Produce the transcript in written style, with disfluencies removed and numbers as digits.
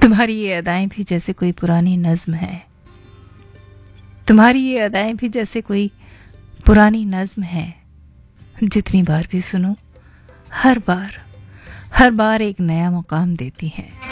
तुम्हारी ये अदाएं भी जैसे कोई पुरानी नज्म है, तुम्हारी ये अदाएं भी जैसे कोई पुरानी नज्म है। जितनी बार भी सुनो, हर बार एक नया मुकाम देती हैं।